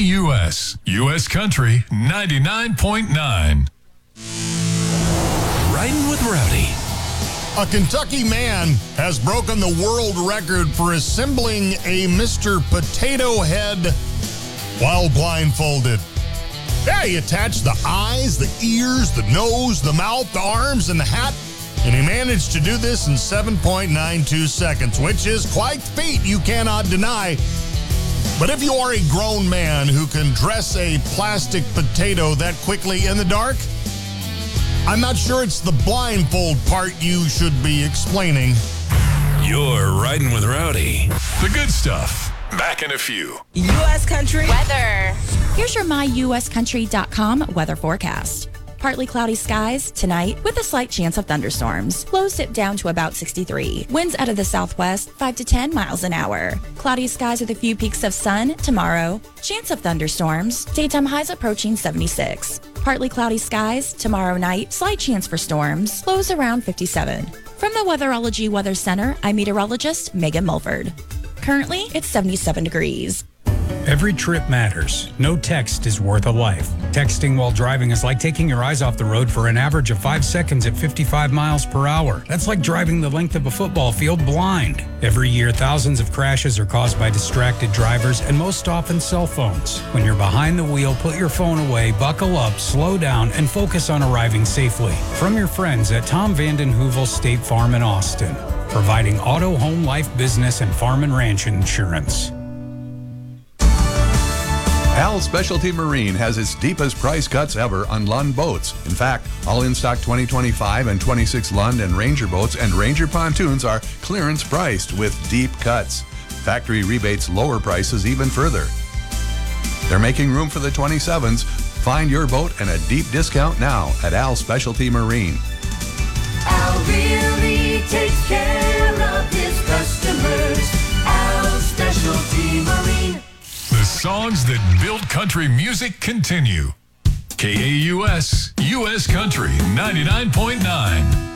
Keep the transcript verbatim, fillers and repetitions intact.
U S, U S Country ninety-nine point nine. Riding with Rowdy. A Kentucky man has broken the world record for assembling a Mister Potato Head while blindfolded. Yeah, he attached the eyes, the ears, the nose, the mouth, the arms, and the hat, and he managed to do this in seven point nine two seconds, which is quite the feat, you cannot deny. But if you are a grown man who can dress a plastic potato that quickly in the dark, I'm not sure it's the blindfold part you should be explaining. You're Riding with Rowdy. The good stuff. Back in a few. U S Country weather. Here's your my U S country dot com weather forecast. Partly cloudy skies tonight with a slight chance of thunderstorms. Lows dip down to about sixty-three. Winds out of the southwest, five to ten miles an hour. Cloudy skies with a few peaks of sun tomorrow. Chance of thunderstorms. Daytime highs approaching seventy-six. Partly cloudy skies tomorrow night. Slight chance for storms. Lows around fifty-seven. From the Weatherology Weather Center, I'm meteorologist Megan Mulford. Currently, it's seventy-seven degrees. Every trip matters. No text is worth a life. Texting while driving is like taking your eyes off the road for an average of five seconds at fifty-five miles per hour. That's like driving the length of a football field blind. Every year, thousands of crashes are caused by distracted drivers and most often cell phones. When you're behind the wheel, put your phone away, buckle up, slow down, and focus on arriving safely. From your friends at Tom Vanden Heuvel State Farm in Austin, providing auto, home, life, business, and farm and ranch insurance. Al Specialty Marine has its deepest price cuts ever on Lund boats. In fact, all in-stock twenty twenty-five and twenty-six Lund and Ranger boats and Ranger pontoons are clearance priced with deep cuts. Factory rebates lower prices even further. They're making room for the twenty-sevens. Find your boat and a deep discount now at Al Specialty Marine. Al really takes care of his customers. Al Specialty Marine. The songs that build country music continue. K A U S, U S Country ninety-nine point nine.